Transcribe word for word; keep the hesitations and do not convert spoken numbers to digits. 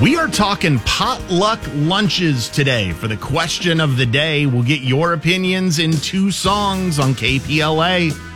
We are talking potluck lunches today for the question of the day. We'll get your opinions in two songs on K P L A.